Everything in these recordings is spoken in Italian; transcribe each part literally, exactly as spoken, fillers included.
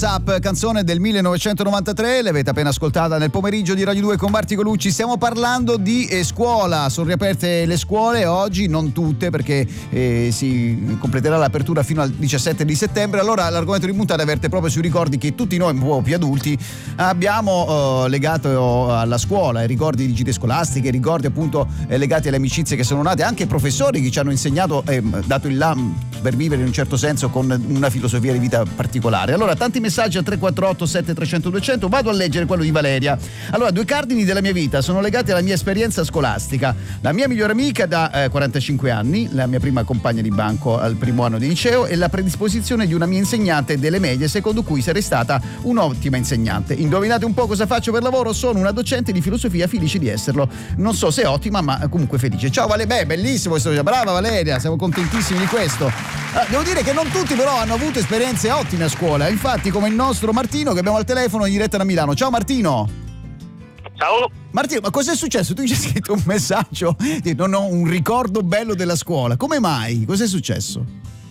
Up, canzone del millenovecentonovantatré, l'avete appena ascoltata nel pomeriggio di Radio due con Marti Colucci. Stiamo parlando di eh, scuola, sono riaperte le scuole oggi, non tutte perché eh, si completerà l'apertura fino al diciassette di settembre. Allora l'argomento di puntata verte proprio sui ricordi che tutti noi un po' più adulti abbiamo eh, legato alla scuola, i ricordi di gite scolastiche, i ricordi appunto eh, legati alle amicizie che sono nate, anche professori che ci hanno insegnato, eh, dato il là per vivere in un certo senso con una filosofia di vita particolare. Allora, tanti messaggi al tre quattro otto sette tre zero zero due zero zero, vado a leggere quello di Valeria. Allora, due cardini della mia vita sono legati alla mia esperienza scolastica. La mia migliore amica da eh, quarantacinque anni, la mia prima compagna di banco al primo anno di liceo e la predisposizione di una mia insegnante delle medie, secondo cui sarei stata un'ottima insegnante. Indovinate un po' cosa faccio per lavoro? Sono una docente di filosofia, felice di esserlo. Non so se ottima, ma comunque felice. Ciao Vale, beh, bellissimo questo, brava Valeria, siamo contentissimi di questo. Ah, devo dire che non tutti però hanno avuto esperienze ottime a scuola, infatti come il nostro Martino che abbiamo al telefono in diretta da Milano. Ciao Martino. Ciao Martino, ma cos'è successo? Tu ci hai scritto un messaggio, non ho un ricordo bello della scuola, come mai? Cos'è successo?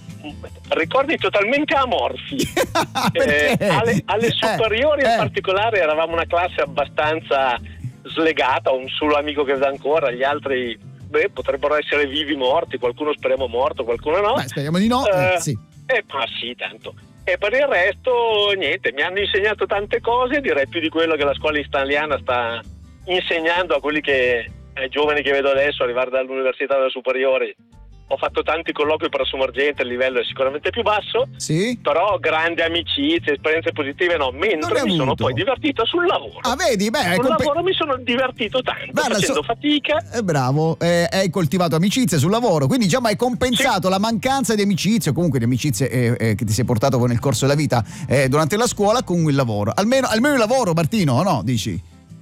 Ricordi totalmente amorfi. eh, alle, alle superiori eh, in eh. particolare eravamo una classe abbastanza slegata, un solo amico che vedo ancora, gli altri beh, potrebbero essere vivi morti, qualcuno speriamo morto, qualcuno no. Beh, speriamo di no, eh, eh, sì. Eh, ma sì, tanto. E per il resto niente, mi hanno insegnato tante cose, direi più di quello che la scuola italiana sta insegnando a quelli che ai giovani che vedo adesso arrivare dall'università delle superiori. Ho fatto tanti colloqui per Sommergente, il livello è sicuramente più basso, sì? Però grandi amicizie, esperienze positive no, mentre mi sono poi divertito sul lavoro. Ah, vedi? Beh, sul comp- lavoro mi sono divertito tanto, Guarda, facendo so- fatica. Eh, bravo, eh, hai coltivato amicizie sul lavoro, quindi diciamo hai compensato sì. la mancanza di amicizie o comunque di amicizie eh, eh, che ti sei portato nel corso della vita eh, durante la scuola con il lavoro. Almeno, almeno il lavoro, Martino, o no? Dici?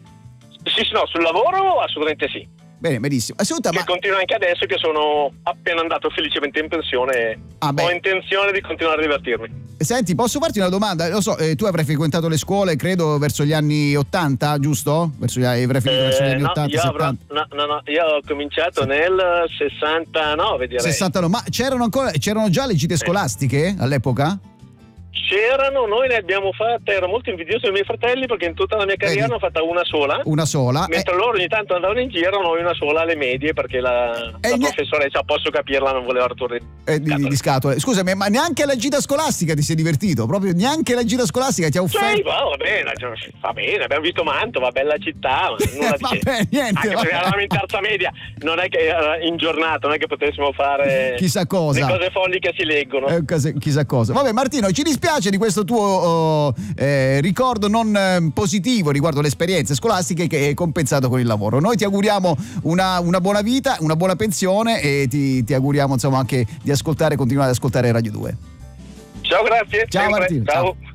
Sì, sì, no, sul lavoro assolutamente sì. Bene, benissimo. Assolutamente. Che Ma... continuo anche adesso che sono appena andato felicemente in pensione e ah, ho intenzione di continuare a divertirmi. Senti, posso farti una domanda? Lo so, eh, tu avrai frequentato le scuole credo verso gli anni ottanta, giusto? Verso gli, avrai finito eh, verso gli anni no, ottanta, io settanta. Avrò, no, no, no, io ho cominciato sì. nel sessantanove direi. sessantanove, ma c'erano ancora c'erano già le gite scolastiche all'epoca? C'erano, noi ne abbiamo fatte, ero molto invidioso dei miei fratelli perché in tutta la mia carriera ne ho fatta una sola. Una sola. Mentre eh. loro ogni tanto andavano in giro, noi una sola alle medie perché la, la ne... professoressa, posso capirla, non voleva rotore eh, di, di scatole. Scusami, ma neanche alla gita scolastica ti sei divertito? Proprio neanche la gita scolastica ti ha offerto? Sì, va bene, va bene, abbiamo visto Mantova, bella città, ma nulla di vabbè, niente. Anche perché eravamo in terza media, non è che in giornata, non è che potessimo fare chissà cosa. Le cose folli che si leggono. Eh, chissà cosa. Vabbè Martino, ci dispiace di questo tuo Oh, eh, ricordo non eh, positivo riguardo le esperienze scolastiche che è compensato con il lavoro. Noi ti auguriamo una, una buona vita, una buona pensione e ti, ti auguriamo insomma anche di ascoltare, continuare ad ascoltare Radio due. Ciao, grazie. Ciao sempre. Martino. Ciao. Ciao.